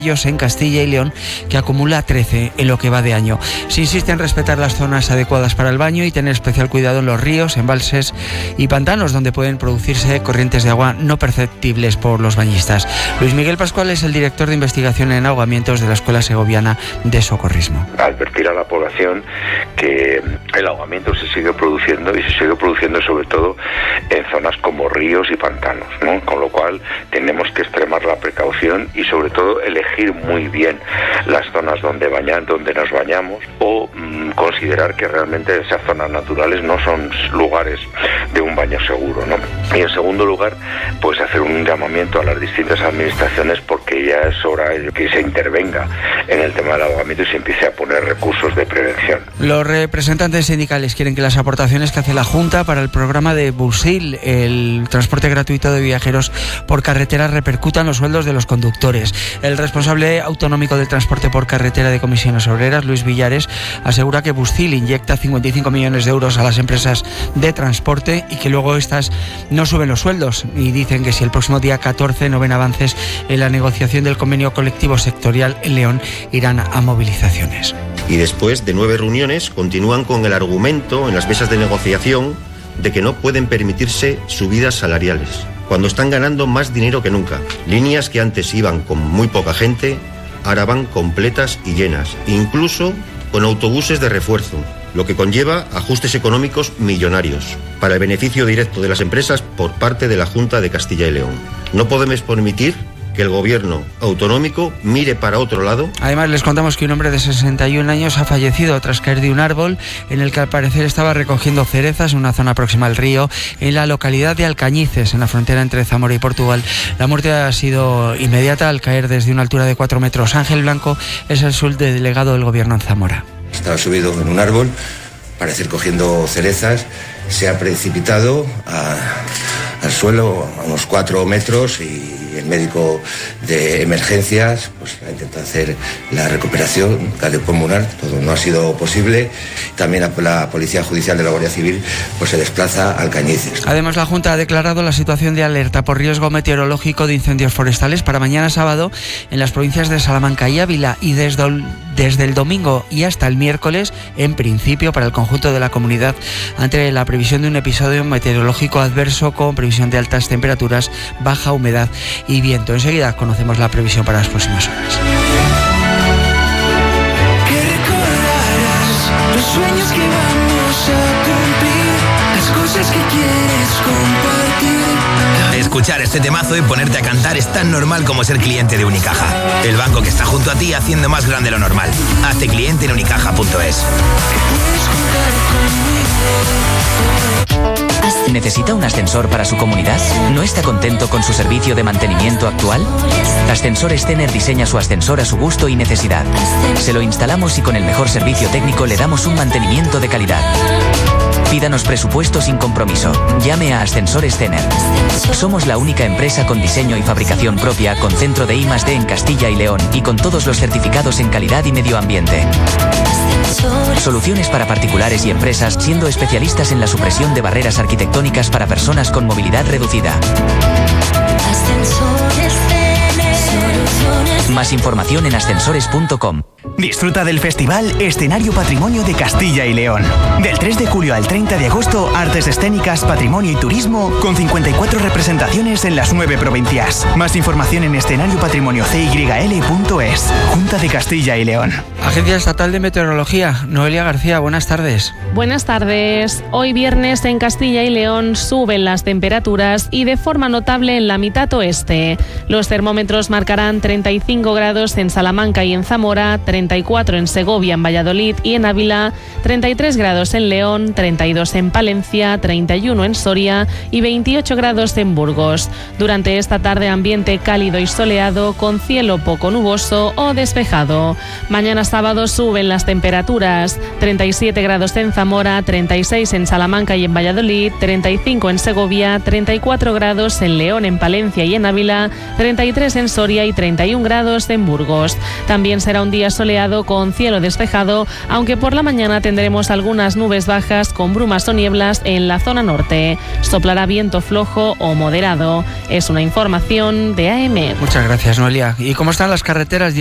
en Castilla y León, que acumula 13 en lo que va de año. Se insiste en respetar las zonas adecuadas para el baño y tener especial cuidado en los ríos, embalses y pantanos, donde pueden producirse corrientes de agua no perceptibles por los bañistas. Luis Miguel Pascual es el director de investigación en ahogamientos de la Escuela Segoviana de Socorrismo. Advertir a la población que el ahogamiento se sigue produciendo y se sigue produciendo sobre todo en zonas como ríos y pantanos, ¿no? Con lo cual tenemos que extremar la precaución y sobre todo elegir muy bien las zonas donde nos bañamos o considerar que realmente esas zonas naturales no son lugares de un baño seguro, ¿no? Y en segundo lugar, pues hacer un llamamiento a las distintas administraciones, porque ya es hora de que se intervenga en el tema del ahogamiento y se empiece a poner recursos de prevención. Los representantes sindicales quieren que las aportaciones que hace la Junta para el programa de Busil, el transporte gratuito de viajeros por carretera, repercutan los sueldos de los conductores. El responsable autonómico del transporte por carretera de Comisiones Obreras, Luis Villares, asegura que Busil inyecta 55 millones de euros a las empresas de transporte y que luego estas no suben los sueldos, y dicen que si el próximo día 14 no ven avances en la negociación del convenio colectivo sectorial en León, irán a movilizaciones. Y después de 9 reuniones continúan con el argumento en las mesas de negociación de que no pueden permitirse subidas salariales, cuando están ganando más dinero que nunca. Líneas que antes iban con muy poca gente, ahora van completas y llenas, incluso con autobuses de refuerzo, lo que conlleva ajustes económicos millonarios para el beneficio directo de las empresas por parte de la Junta de Castilla y León. No podemos permitir que el gobierno autonómico mire para otro lado. Además, les contamos que un hombre de 61 años ha fallecido tras caer de un árbol en el que al parecer estaba recogiendo cerezas en una zona próxima al río, en la localidad de Alcañices, en la frontera entre Zamora y Portugal. La muerte ha sido inmediata al caer desde una altura de 4 metros. Ángel Blanco es el subdelegado del gobierno en Zamora. Estaba subido en un árbol, parece cogiendo cerezas, se ha precipitado al suelo a unos 4 metros y el médico de emergencias pues ha intentado hacer la recuperación cardiopulmonar, todo no ha sido posible. También la Policía Judicial de la Guardia Civil pues se desplaza a Alcañices. Además, la Junta ha declarado la situación de alerta por riesgo meteorológico de incendios forestales para mañana sábado en las provincias de Salamanca y Ávila, y desde el domingo y hasta el miércoles, en principio, para el conjunto de la comunidad, ante la previsión de un episodio meteorológico adverso con previsión de altas temperaturas, baja humedad y viento. Enseguida conocemos la previsión para las próximas horas. Que recordarás los sueños que vamos a cumplir, las cosas que quieres compartir. Escuchar este temazo y ponerte a cantar es tan normal como ser cliente de Unicaja, el banco que está junto a ti haciendo más grande lo normal. Hazte cliente en unicaja.es. ¿Necesita un ascensor para su comunidad? ¿No está contento con su servicio de mantenimiento actual? Ascensores Stener diseña su ascensor a su gusto y necesidad. Se lo instalamos y con el mejor servicio técnico le damos un mantenimiento de calidad. Pídanos presupuesto sin compromiso. Llame a Ascensores Stener. Somos la única empresa con diseño y fabricación propia, con centro de I+D en Castilla y León y con todos los certificados en calidad y medio ambiente. Soluciones para particulares y empresas, siendo especialistas en la supresión de barreras arquitectónicas para personas con movilidad reducida. Más información en ascensores.com. Disfruta del festival Escenario Patrimonio de Castilla y León. Del 3 de julio al 30 de agosto, artes escénicas, patrimonio y turismo, con 54 representaciones en las 9 provincias. Más información en escenariopatrimoniocyl.es. Junta de Castilla y León. Agencia Estatal de Meteorología. Noelia García, buenas tardes. Buenas tardes. Hoy viernes en Castilla y León suben las temperaturas y de forma notable en la mitad oeste. Los termómetros marcarán 35 grados en Salamanca y en Zamora, 34 en Segovia, en Valladolid y en Ávila, 33 grados en León, 32 en Palencia, 31 en Soria y 28 grados en Burgos. Durante esta tarde, ambiente cálido y soleado con cielo poco nuboso o despejado. Mañana sábado suben las temperaturas, 37 grados en Zamora, 36 en Salamanca y en Valladolid, 35 en Segovia, 34 grados en León, en Palencia y en Ávila, 33 en Soria y 31 grados en Burgos. También será un día soleado soleado con cielo despejado, aunque por la mañana tendremos algunas nubes bajas con brumas o nieblas en la zona norte. Soplará viento flojo o moderado. Es una información de AM. Muchas gracias, Noelia. ¿Y cómo están las carreteras?